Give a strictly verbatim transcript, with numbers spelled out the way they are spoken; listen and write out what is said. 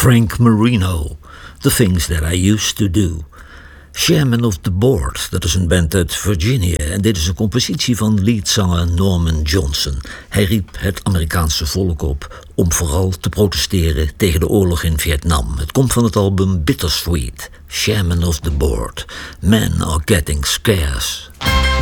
Frank Marino, The Things That I Used to Do. Chairman of the Board, dat is een band uit Virginia en dit is een compositie van leadzanger Norman Johnson. Hij riep het Amerikaanse volk op om vooral te protesteren tegen de oorlog in Vietnam. Het komt van het album Bittersweet, Chairman of the Board. Men are getting scarce.